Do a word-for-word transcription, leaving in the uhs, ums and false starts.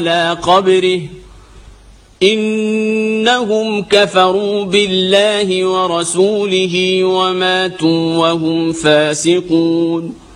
على قبره إنهم كفروا بالله ورسوله وماتوا وهم فاسقون